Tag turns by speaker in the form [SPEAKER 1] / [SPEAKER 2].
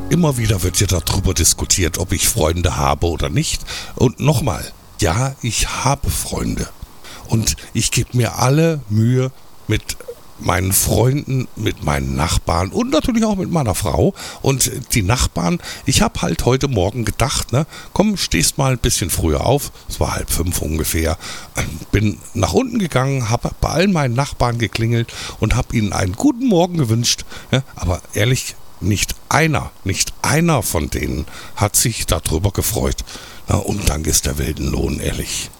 [SPEAKER 1] immer wieder wird ja darüber diskutiert, ob ich Freunde habe oder nicht. Und nochmal, ja, ich habe Freunde. Und ich gebe mir alle Mühe mit meinen Freunden, mit meinen Nachbarn und natürlich auch mit meiner Frau. Und die Nachbarn, ich habe halt heute Morgen gedacht, ne, komm, stehst mal ein bisschen früher auf, es war 4:30 ungefähr, bin nach unten gegangen, habe bei allen meinen Nachbarn geklingelt und habe ihnen einen guten Morgen gewünscht, ne, aber ehrlich, nicht einer von denen hat sich darüber gefreut. Na, und dank ist der Weltenlohn, ehrlich.